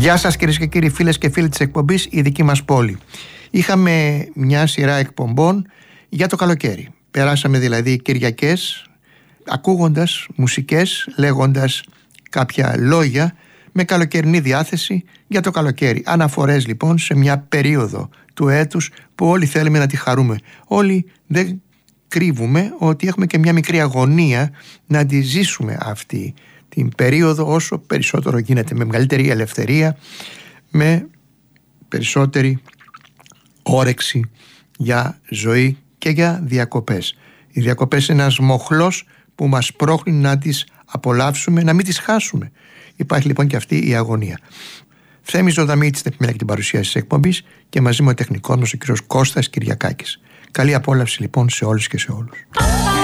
Γεια σας κυρίες και κύριοι, φίλες και φίλοι της εκπομπής «Η δική μας πόλη». Είχαμε μια σειρά εκπομπών για το καλοκαίρι. Περάσαμε δηλαδή Κυριακές ακούγοντας μουσικές, λέγοντας κάποια λόγια με καλοκαιρινή διάθεση για το καλοκαίρι. Αναφορές λοιπόν σε μια περίοδο του έτους που όλοι θέλουμε να τη χαρούμε. Όλοι δεν κρύβουμε ότι έχουμε και μια μικρή αγωνία να τη ζήσουμε αυτή την περίοδο όσο περισσότερο γίνεται, με μεγαλύτερη ελευθερία, με περισσότερη όρεξη για ζωή και για διακοπές. Οι διακοπές είναι ένας μοχλός που μας πρόχνει να τις απολαύσουμε, να μην τις χάσουμε. Υπάρχει λοιπόν και αυτή η αγωνία. Θέμης Ζωδαμίτης στην επιμέλεια και την παρουσίαση της εκπομπής και μαζί με ο τεχνικός μας ο κ. Κώστας Κυριακάκης. Καλή απόλαυση λοιπόν σε όλους και σε όλους.